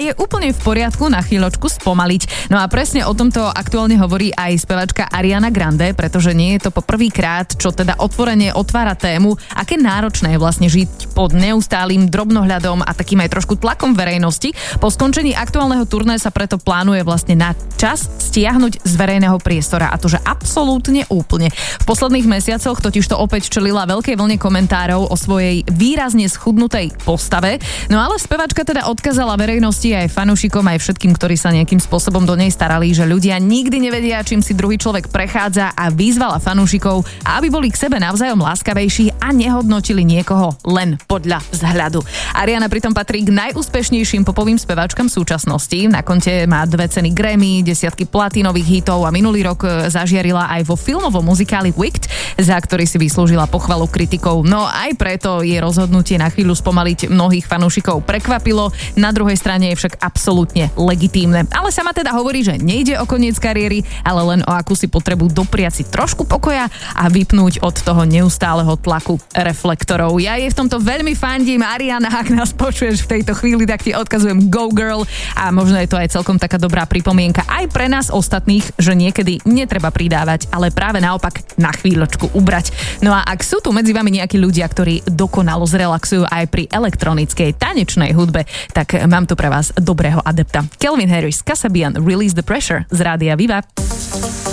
je úplne v poriadku na chvíľočku spomaliť. No a presne o tomto aktuálne hovorí aj spevačka Ariana Grande, pretože nie je to po prvýkrát, čo teda otvorene otvára tému, aké náročné je vlastne žiť pod neustálým drobnohľadom a takým aj trošku tlakom verejnosti. Po skončení aktuálneho turné sa preto plánuje vlastne na čas stiahnuť z verejného priestora, a to že absolútne úplne. V posledných mesiacoch totižto opäť čelila veľkej vlne komentárov o svojej výrazne schudnutej postave. No ale spevačka teda odkázala verejnosti aj fanúšikom, aj všetkým, ktorí sa nejakým spôsobom do nej starali, že ľudia nikdy nevedia, čím si druhý človek prechádza, a vyzvala fanúšikov, aby boli k sebe navzájom láskavejší a nehodnotili niekoho len podľa vzhľadu. Ariana pritom patrí k najúspešnejším popovým speváčkam súčasnosti. Na konte má 2 ceny Grammy, 10 platínových hitov a minulý rok zažiarila aj vo filmovom muzikáli Wicked, za ktorý si vyslúžila pochvalu kritikov. No aj preto je rozhodnutie na chvíľu spomaliť mnohých fanúšikov prekvapilo. Na druhej strane je však absolútne legitímne. Ale sama teda hovorí, že nejde o koniec kariéry, ale len o akúsi potrebu dopriať si trošku pokoja a vypnúť od toho neustáleho tlaku reflektorov. Ja jej v tomto veľmi fandím. Ariana, ak nás počuješ v tejto chvíli, tak ti odkazujem Go Girl, a možno je to aj celkom taká dobrá pripomienka aj pre nás ostatných, že niekedy netreba pridávať, ale práve naopak na chvíľočku ubrať. No a ak sú tu medzi vami nejakí ľudia, ktorí dokonalo zrelaxujú aj pri elektronickej tanečnej hudbe, tak mám tu pre vás dobrého adepta. Calvin Harris, Kasabian, Release the Pressure z Rádia Viva.